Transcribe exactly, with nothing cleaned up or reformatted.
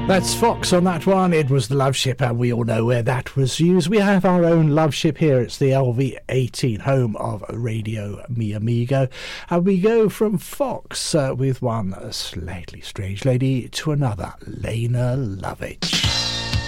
That's Fox on that one. It was the Love Ship, and we all know where that was used. We have our own Love Ship here. It's the L V eighteen, home of Radio Mi Amigo. And we go from Fox uh, with one slightly strange lady to another, Lena Lovitch.